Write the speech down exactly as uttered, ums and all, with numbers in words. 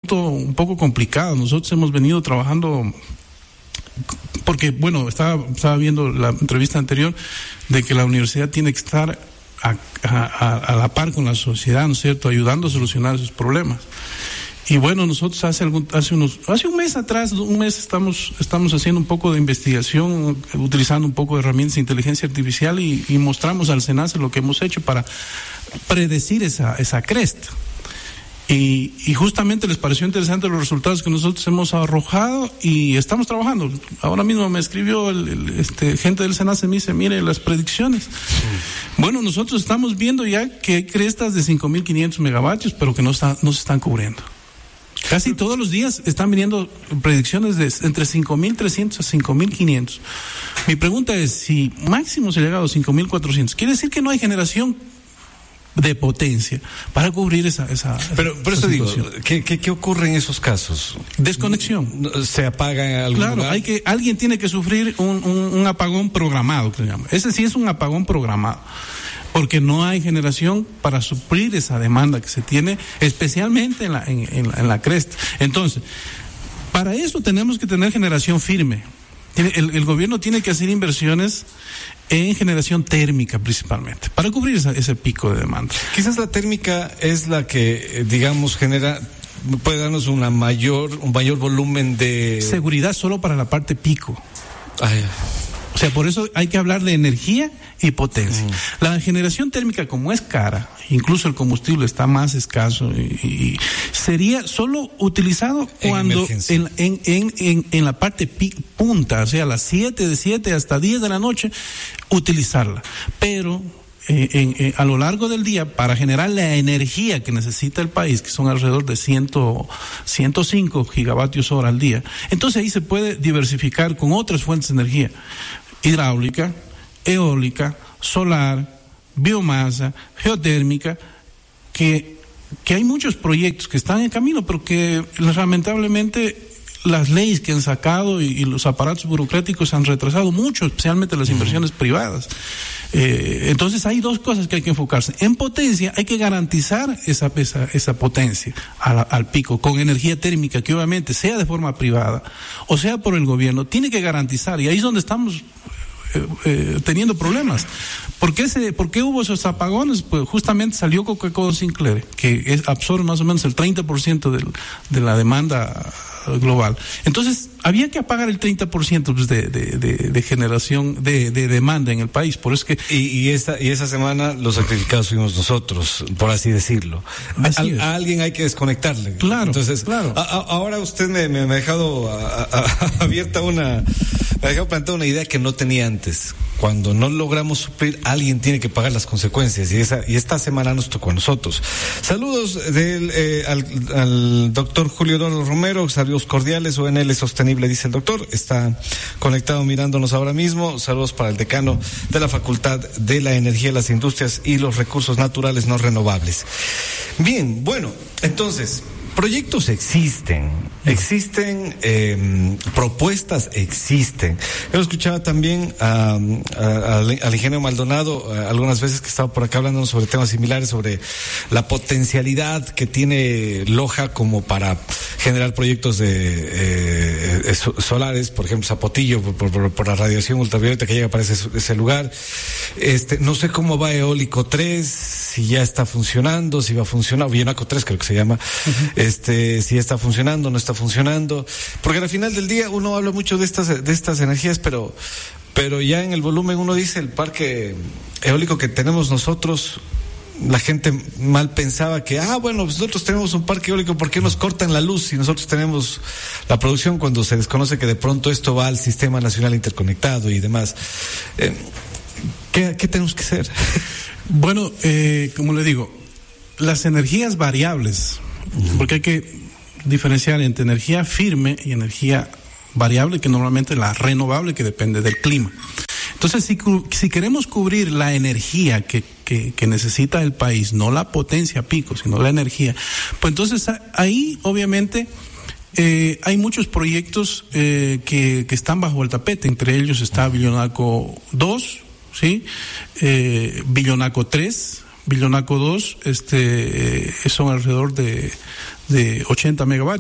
asunto un poco complicado. Nosotros hemos venido trabajando, porque, bueno, estaba, estaba viendo la entrevista anterior de que la universidad tiene que estar a, a, a la par con la sociedad, ¿no es cierto?, ayudando a solucionar esos problemas. Y bueno, nosotros hace algún, hace unos, hace un mes atrás, un mes estamos, estamos haciendo un poco de investigación, utilizando un poco de herramientas de inteligencia artificial y, y mostramos al SENACE lo que hemos hecho para predecir esa, esa cresta. Y, y justamente les pareció interesante los resultados que nosotros hemos arrojado y estamos trabajando. Ahora mismo me escribió el, el este, gente del SENACE, me dice, mire las predicciones. Sí. Bueno, nosotros estamos viendo ya que hay crestas de cinco mil quinientos megavatios, pero que no, está, no se están cubriendo. Casi todos los días están viniendo predicciones de entre cinco mil trescientos a cinco mil quinientos. Mi pregunta es, si máximo se ha llegado a cinco mil cuatrocientos, ¿quiere decir que no hay generación de potencia para cubrir esa esa pero por eso digo, ¿qué, qué, ¿qué ocurre en esos casos? Desconexión. ¿Se apaga en algún Claro, lugar? hay que, alguien tiene que sufrir un, un, un apagón programado, que se llama. Ese sí es un apagón programado, porque no hay generación para suplir esa demanda que se tiene, especialmente en la, en, en, en la cresta. Entonces, para eso tenemos que tener generación firme. Tiene, el, el gobierno tiene que hacer inversiones en generación térmica principalmente, para cubrir esa, ese pico de demanda. Quizás la térmica es la que, digamos, genera, puede darnos una mayor, un mayor volumen de... Seguridad solo para la parte pico. Ay. O sea, por eso hay que hablar de energía y potencia. Mm. La generación térmica, como es cara, incluso el combustible está más escaso, y, y sería solo utilizado en cuando en, en, en, en, en la parte pi, punta, o sea, a las siete, de siete hasta diez de la noche, utilizarla. Pero eh, en, en, a lo largo del día, para generar la energía que necesita el país, que son alrededor de ciento cinco gigavatios hora al día, entonces ahí se puede diversificar con otras fuentes de energía: hidráulica, eólica, solar, biomasa, geotérmica, que, que hay muchos proyectos que están en camino, pero que lamentablemente las leyes que han sacado y, y los aparatos burocráticos han retrasado mucho, especialmente las inversiones uh-huh. privadas. Eh, entonces hay dos cosas que hay que enfocarse. En potencia hay que garantizar esa, esa, esa potencia al, al pico con energía térmica, que obviamente sea de forma privada o sea por el gobierno, tiene que garantizar, y ahí es donde estamos Eh, eh, teniendo problemas. ¿Por qué, se, ¿Por qué hubo esos apagones? Pues justamente salió Coca-Cola Sinclair, que es, absorbe más o menos el treinta por ciento del, de la demanda global. Entonces, había que apagar el treinta por ciento pues, de, de, de, de generación de, de demanda en el país. Por eso es que... Y, y, esta, y esa semana los sacrificados fuimos nosotros, por así decirlo. Así a, a alguien hay que desconectarle. Claro. Entonces, claro. A, a, ahora usted me, me, me ha dejado a, a, abierta una... Me ha dejado plantear una idea que no tenía antes. Cuando no logramos suplir, alguien tiene que pagar las consecuencias, y esa y esta semana nos tocó a nosotros. Saludos del, eh, al, al doctor Julio Eduardo Romero, saludos cordiales, O N L Sostenible, dice el doctor, está conectado mirándonos ahora mismo. Saludos para el decano de la Facultad de la Energía, las Industrias y los Recursos Naturales No Renovables. Bien, bueno, entonces... proyectos existen, existen eh, propuestas existen. Yo escuchaba también a, a, a, al ingeniero Maldonado a, algunas veces que estaba por acá hablando sobre temas similares, sobre la potencialidad que tiene Loja como para generar proyectos de eh, eh, solares, por ejemplo Zapotillo, por, por, por la radiación ultravioleta que llega para ese, ese lugar. Este, no sé cómo va Eólico tres, si ya está funcionando, si va a funcionar, Villonaco tres creo que se llama. Uh-huh. Este, si está funcionando, no está funcionando, porque al final del día uno habla mucho de estas, de estas energías, pero, pero ya en el volumen uno dice el parque eólico que tenemos nosotros, la gente mal pensaba que, ah, bueno, pues nosotros tenemos un parque eólico, ¿por qué nos cortan la luz si nosotros tenemos la producción? Cuando se desconoce que de pronto esto va al Sistema Nacional Interconectado y demás. Eh, ¿qué, ¿Qué tenemos que hacer? Bueno, eh, como le digo, las energías variables, porque hay que diferenciar entre energía firme y energía variable, que normalmente es la renovable, que depende del clima. Entonces, si, si queremos cubrir la energía que, que, que necesita el país, no la potencia pico, sino la energía, pues entonces ahí obviamente eh, hay muchos proyectos eh, que, que están bajo el tapete. Entre ellos está Villonaco dos, ¿sí? Eh, Villonaco tres, Villonaco dos, este, eh, son alrededor de, de ochenta megavatios.